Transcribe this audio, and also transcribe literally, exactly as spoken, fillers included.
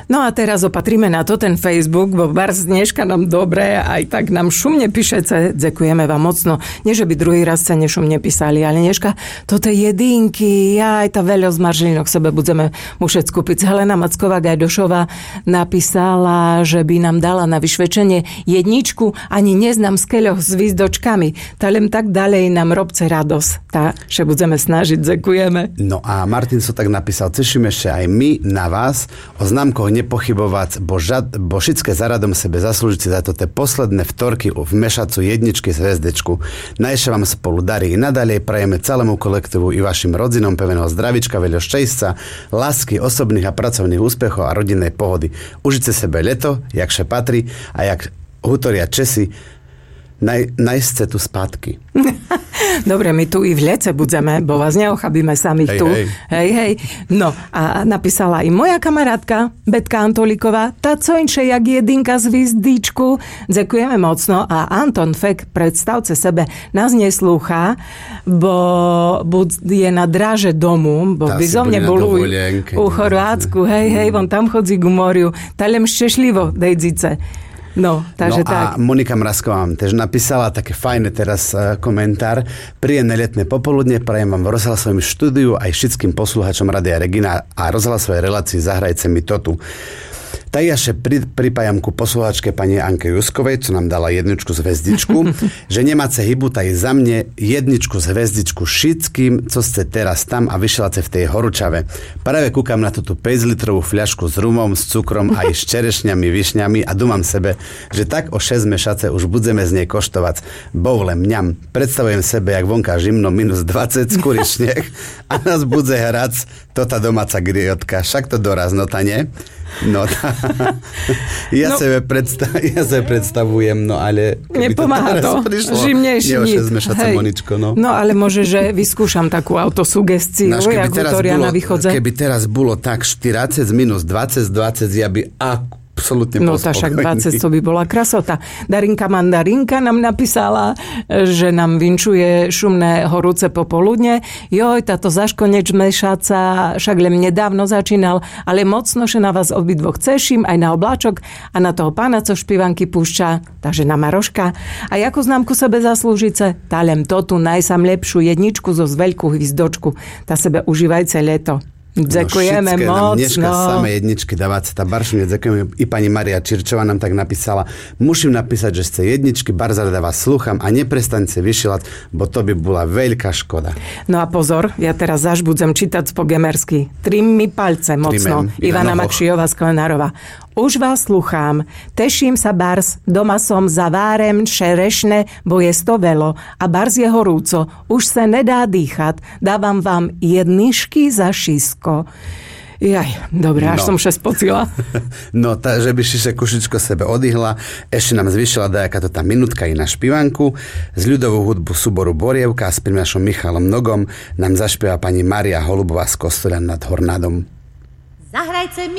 No a teraz opatríme na to ten Facebook, bo Bars dneška nám dobre, aj tak nám šumne píšece. Ďakujeme vám mocno. Nie, že by druhý raz sa nešumne písali, ale dneška toto jedinky, aj tá veľa zmaržilino k sebe budeme mušec kúpiť. Helena Macková-Gajdošová napísala, že by nám dala na vyšvečenie jedničku, ani neznám skeľoch s výzdočkami. Talem tak ďalej nám robce radosť. Tá, že budeme snažiť, ďakujeme. No a Martin so tak napísal, tešíme sa aj my na vás. O známkoch nepochybovať, bo, žad, bo všetké zaradom sebe zaslúžite za to tie posledné vtorky v mešacu jedničky z hvezdečku. Najšie vám spolu darí i nadalej prajeme celému kolektívu i vašim rodzinom pevného zdravička, veľa šťastia, lásky, osobných a pracovných úspechov a rodinnej pohody. Užite sebe leto, jakže patrí a jak hutoria Česi, naj, najste tu spátky. Dobre, my tu i v lece budeme, bo vás neochabíme samých hej, tu. Hej. hej, hej. No a napísala i moja kamarátka Betka Antolíková, tá co inšie jak jedinka z výzdičku. Ďakujeme mocno a Anton Fek, predstavte sebe, nás neslúcha, bo je na dráže domu, bo by zo mne bol u, u Chorvátsku, hej, hej, on tam chodí k moriu, talem šťastlivo, dejdzice. No, takže no tak. A Monika Mrazková vám tež napísala také fajné teraz uh, komentár. Príjemné letné popoludne prajem vám v rozhlasovom štúdiu aj všetkým poslucháčom Rádia Regina a rozhlasovej relácii Zahrajce mi to tu. Tajaše pri, pripájam ku posluchačke pani Anke Juskovej, čo nám dala jedničku z hvezdičku, že nemáte hybu, taj za mne jedničku z hvezdičku všetkým, co ste teraz tam a vyšľace v tej horúčave. Práve kúkam na túto päť litrovú fľašku s rumom, s cukrom a aj s čerešňami, višňami a dumám sebe, že tak o šesť mešace už budeme z nej koštovať. Boule mňam. Predstavujem sebe, jak vonka žimno minus dvadsať, skúri sneh a nás bude hrať to tá domáca griotka. Však to doraz, no ta nie? No, tá, ja, no, sebe predstav, ja sebe predstavujem, no ale... Nepomáha to, žimnejší nič. No. no ale môže, že vyskúšam takú autosugestiu, Naš, jak Hutoria na východze. Keby teraz bolo tak štyridsať minus dvadsať, dvadsať, ja by ak absolútne no tá však dvadsať, to by bola krasota. Darinka Mandarinka nám napísala, že nám vinčuje šumné horúce popoludne. Joj, táto zaškoneč mešaca však len nedávno začínal, ale mocno, že na vás obidvoch ceším, aj na obláčok a na toho pána, co špivanky púšťa, takže na Maroška. A jakú známku sebe zaslúžice? Talem to tu najsam lepšiu jedničku zo zveľkú hvizdočku. Tá sebe užívajce leto. Ďakujeme no, moc. Dneška no. samé jedničky dávať tá Baršine. Ďakujeme. I pani Maria Čirčová nám tak napísala. Musím napísať, že ste jedničky, Barzarda vás slúcham a neprestaňte vyšilať, bo to by bola veľká škoda. No a pozor, ja teraz zaž budem čítať po gemersky. Trim mi palce mocno. Trimem, Ivana Makšijová z Klenárova. Už vás sluchám. Teším sa, Bars. Doma som za várem šerešne, bo je to veľo. A Bars je horúco. Už sa nedá dýchať. Dávam vám jedničky za šisko. Jaj, dobre, až no. som še spocila. No, tá, že by Šiše Kušičko sebe oddyhla, ešte nám zvyšila dajaká to tá minútka i na špivanku. Z ľudovú hudbu súboru Borievka s primášom Michalom Nogom nám zašpieva pani Mária Holubová z Kostoľa nad Hornádom. Zahrajce mi